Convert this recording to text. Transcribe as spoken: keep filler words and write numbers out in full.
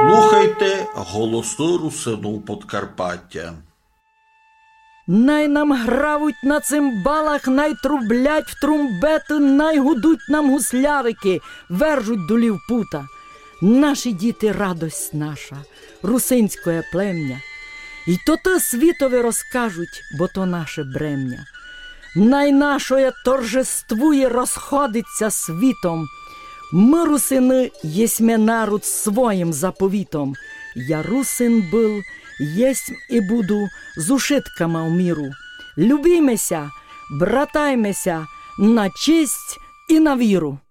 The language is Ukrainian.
Слухайте голоси русину Подкарпаття. Най нам гравуть на цимбалах, най трублять в трумбети, най гудуть нам гуслярики, вержуть долів пута. Наші діти радость наша, русинське плем'я. І то те світові розкажуть, бо то наше брем'я. Най нашоє торжествує, розходиться світом. Ми, русини, єсмє народ своїм заповітом. Я русин был, єсмь і буду з ушитками в міру. Любімеся, братаймеся на честь і на віру.